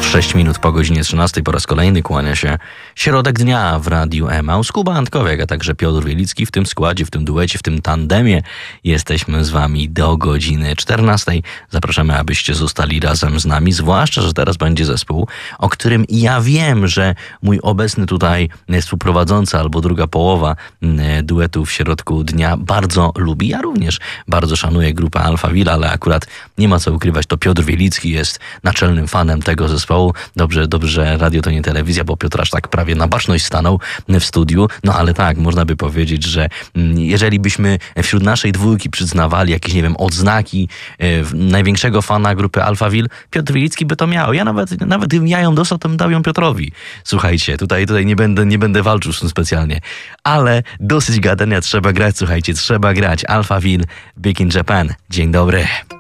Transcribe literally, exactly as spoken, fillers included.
sześć minut po godzinie trzynastej po raz kolejny kłania się środek dnia w Radiu Emaus. Kuba Antkowiak, a także Piotr Wielicki w tym składzie, w tym duecie, w tym tandemie. Jesteśmy z wami do godziny czternastej. Zapraszamy, abyście zostali razem z nami, zwłaszcza, że teraz będzie zespół, o którym ja wiem, że mój obecny tutaj współprowadzący albo druga połowa duetu w środku dnia bardzo lubi. Ja również bardzo szanuję grupę Alphaville, ale akurat nie ma co ukrywać, to Piotr Wielicki jest naczelnym fanem tego zespołu. Dobrze, dobrze, że radio to nie telewizja, bo Piotr aż tak prawie na baczność stanął w studiu. No ale tak, można by powiedzieć, że jeżeli byśmy wśród naszej dwójki przyznawali jakieś, nie wiem, odznaki największego fana grupy Alphaville, Piotr Wielicki by to miał. Ja nawet, nawet gdybym ja ją dostał, to bym dał ją Piotrowi. Słuchajcie, tutaj, tutaj nie będę, nie będę walczył z tym specjalnie, ale dosyć gadania, trzeba grać, słuchajcie, trzeba grać. Alphaville, Big in Japan. Dzień dobry.